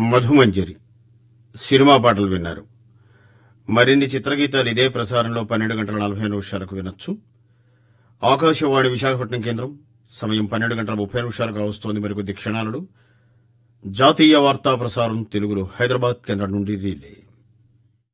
Madhumanjari cinema పాటలు విన్నారు. మరిన్ని చిత్రగీతాలు ఇదే ప్రసారంలో 12 గంటల 40 నిమిషాలకు వినొచ్చు. ఆకాశవాణి విశాఖపట్నం కేంద్రం సమయం 12 గంటల 30 నిమిషాలు కావస్తోంది. మరికొద్ది క్షణాలలో జాతీయ వార్తా ప్రసారం తెలుగులో హైదరాబాద్ కేంద్రం నుండి రిలే.